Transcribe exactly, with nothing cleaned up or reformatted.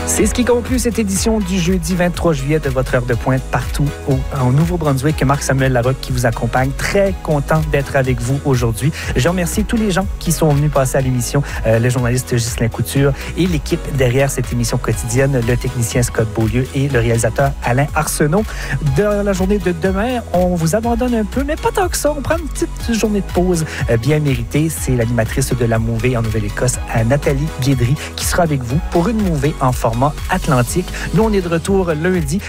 C'est ce qui conclut cette édition du jeudi vingt-trois juillet de votre heure de pointe partout au, au Nouveau-Brunswick. Marc-Samuel Larocque qui vous accompagne. Très content d'être avec vous aujourd'hui. Je remercie tous les gens qui sont venus passer à l'émission, euh, le journaliste Ghislain Couture et l'équipe derrière cette émission quotidienne, le technicien Scott Beaulieu et le réalisateur Alain Arsenault. Dans la journée de demain, on vous abandonne un peu, mais pas tant que ça. On prend une petite journée de pause euh, bien méritée. C'est l'animatrice de la Mouvée en Nouvelle-Écosse, Nathalie Biedry, qui sera avec vous pour une Mouvée en format atlantique. Nous, on est de retour lundi.